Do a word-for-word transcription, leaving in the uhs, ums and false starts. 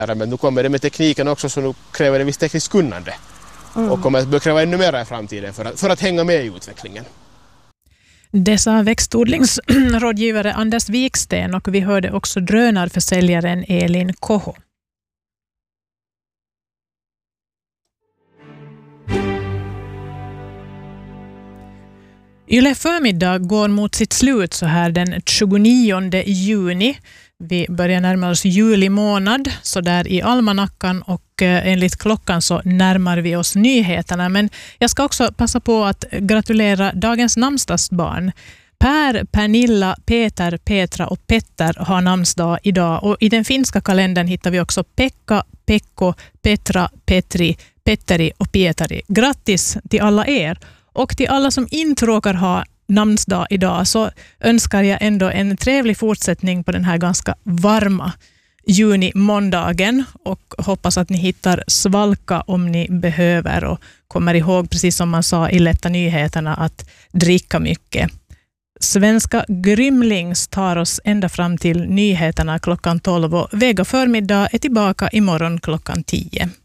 Men nu kommer det med tekniken också, så nu kräver det visst tekniskt kunnande. Mm. Och kommer att behöva kräva ännu mer i framtiden för att, för att hänga med i utvecklingen. Det sa växtodlingsrådgivare Anders Wiksten, och vi hörde också drönarförsäljaren Elin Koho. Yle förmiddag går mot sitt slut så här den tjugonionde juni. Vi börjar närma oss juli månad så där i almanackan, och enligt klockan så närmar vi oss nyheterna. Men jag ska också passa på att gratulera dagens namnsdagsbarn. Per, Pernilla, Peter, Petra och Petter har namnsdag idag, och i den finska kalendern hittar vi också Pekka, Pekko, Petra, Petri, Petteri och Pietari. Grattis till alla er, och till alla som inte råkar ha namnsdag idag så önskar jag ändå en trevlig fortsättning på den här ganska varma juni-måndagen, och hoppas att ni hittar svalka om ni behöver, och kommer ihåg, precis som man sa i lätta nyheterna, att dricka mycket. Svenska Grymlings tar oss ända fram till nyheterna klockan tolv, och Vega förmiddag är tillbaka imorgon klockan tio.